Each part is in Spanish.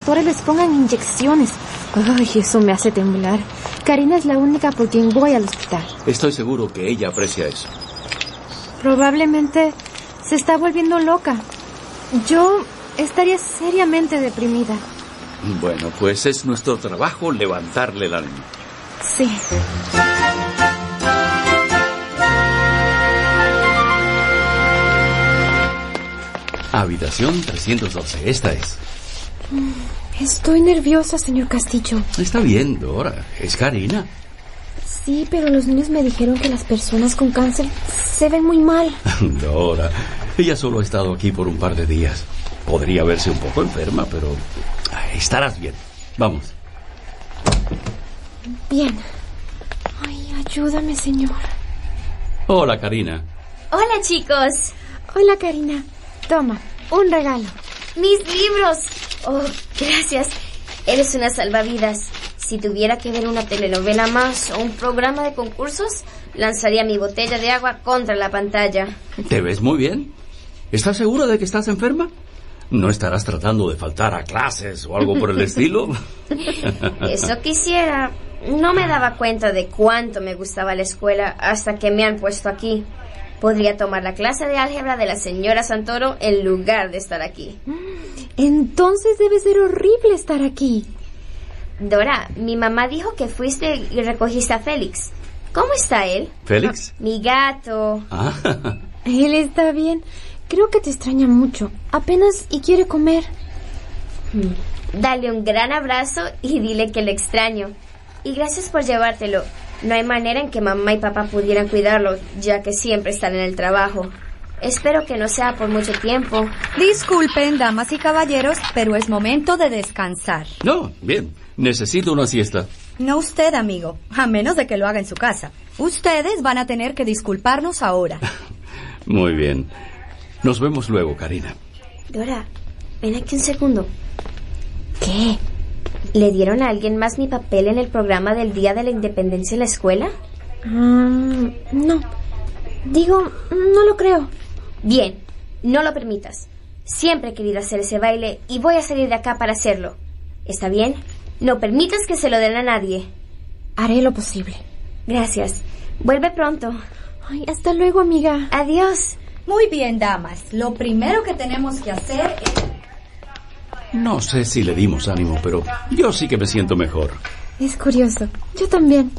doctores les pongan inyecciones. Ay, eso me hace temblar. Karina es la única por quien voy al hospital. Estoy seguro que ella aprecia eso. Probablemente se está volviendo loca. Yo estaría seriamente deprimida. Bueno, pues es nuestro trabajo levantarle el ánimo. Sí. Habitación 312, esta es. Estoy nerviosa, señor Castillo. Está bien, Dora. Es Karina. Sí, pero los niños me dijeron que las personas con cáncer se ven muy mal. Dora, ella solo ha estado aquí por un par de días. Podría verse un poco enferma, pero estarás bien. Vamos. Bien. Ay, ayúdame, señor. Hola, Karina. Hola, chicos. Hola, Karina. Toma, un regalo. ¡Mis libros! Oh, gracias. Eres una salvavidas. Si tuviera que ver una telenovela más o un programa de concursos, lanzaría mi botella de agua contra la pantalla. ¿Te ves muy bien? ¿Estás segura de que estás enferma? ¿No estarás tratando de faltar a clases o algo por el estilo? Eso quisiera. No me daba cuenta de cuánto me gustaba la escuela hasta que me han puesto aquí. Podría tomar la clase de álgebra de la señora Santoro en lugar de estar aquí. Entonces debe ser horrible estar aquí. Dora, mi mamá dijo que fuiste y recogiste a Félix. ¿Cómo está él? ¿Félix? Mi gato. Ah. Él está bien. Creo que te extraña mucho. Apenas y quiere comer. Dale un gran abrazo y dile que lo extraño. Y gracias por llevártelo. No hay manera en que mamá y papá pudieran cuidarlo, ya que siempre están en el trabajo. Espero que no sea por mucho tiempo. Disculpen, damas y caballeros, pero es momento de descansar. No, bien. Necesito una siesta. No usted, amigo, a menos de que lo haga en su casa. Ustedes van a tener que disculparnos ahora. Muy bien. Nos vemos luego, Karina. Dora, ven aquí un segundo. ¿Qué? ¿Le dieron a alguien más mi papel en el programa del Día de la Independencia en la escuela? No. Digo, no lo creo. Bien, no lo permitas. Siempre he querido hacer ese baile y voy a salir de acá para hacerlo. ¿Está bien? No permitas que se lo den a nadie. Haré lo posible. Gracias. Vuelve pronto. Ay, hasta luego, amiga. Adiós. Muy bien, damas. Lo primero que tenemos que hacer es... No sé si le dimos ánimo, pero yo sí que me siento mejor. Es curioso. Yo también.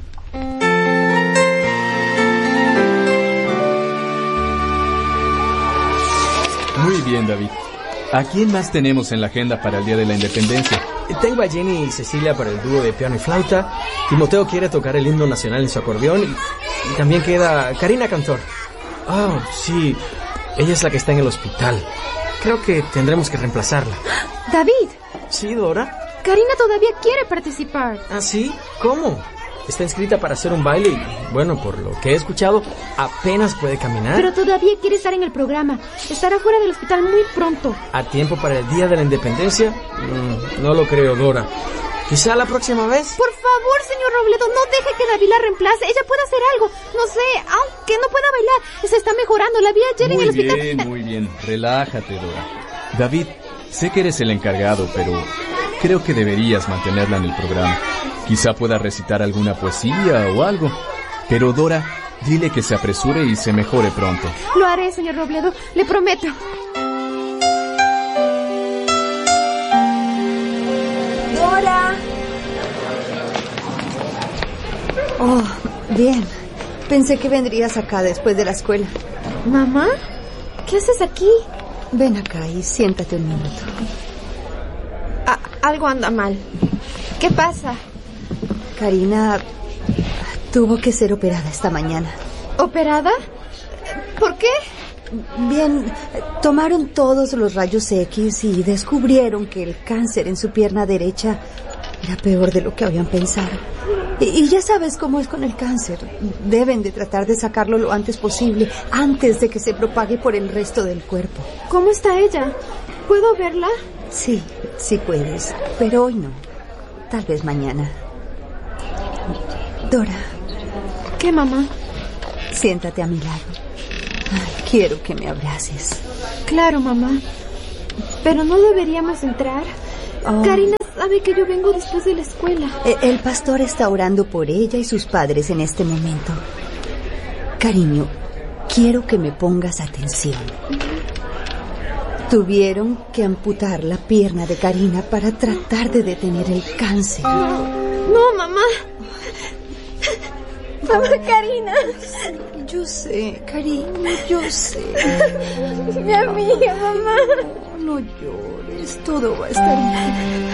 Muy bien, David. ¿A quién más tenemos en la agenda para el Día de la Independencia? Tengo a Jenny y Cecilia para el dúo de piano y flauta. Timoteo quiere tocar el himno nacional en su acordeón. Y también queda Karina Cantor. Ah, sí. Ella es la que está en el hospital. Creo que tendremos que reemplazarla. David. Sí, Dora. Karina todavía quiere participar. ¿Ah, sí? ¿Cómo? Está inscrita para hacer un baile y, bueno, por lo que he escuchado, apenas puede caminar. Pero todavía quiere estar en el programa. Estará fuera del hospital muy pronto. ¿A tiempo para el Día de la Independencia? No lo creo, Dora. ¿Quizá la próxima vez? Por favor, señor Robledo, no deje que David la reemplace. Ella puede hacer algo. No sé, aunque no pueda bailar. Se está mejorando. La vi ayer en el hospital. Muy bien. Relájate, Dora. David, sé que eres el encargado, pero creo que deberías mantenerla en el programa. Quizá pueda recitar alguna poesía o algo. Pero Dora, dile que se apresure y se mejore pronto. Lo haré, señor Robledo. Le prometo. ¡Dora! Oh, bien. Pensé que vendrías acá después de la escuela. ¿Mamá? ¿Qué haces aquí? Ven acá y siéntate un minuto. Algo anda mal. ¿Qué pasa? Karina tuvo que ser operada esta mañana. ¿Operada? ¿Por qué? Bien, tomaron todos los rayos X y descubrieron que el cáncer en su pierna derecha era peor de lo que habían pensado. Y ya sabes cómo es con el cáncer. Deben de tratar de sacarlo lo antes posible, antes de que se propague por el resto del cuerpo. ¿Cómo está ella? ¿Puedo verla? Sí, sí puedes, pero hoy no. Tal vez mañana. Dora. ¿Qué, mamá? Siéntate a mi lado. Ay, quiero que me abraces. Claro, mamá. Pero no deberíamos entrar. Oh. Karina sabe que yo vengo después de la escuela. El pastor está orando por ella y sus padres en este momento. Cariño, quiero que me pongas atención. Tuvieron que amputar la pierna de Karina para tratar de detener el cáncer. No, mamá. Mamá, Karina. Yo sé, cariño, yo sé. Mi amiga, mamá. No llores, todo va a estar bien.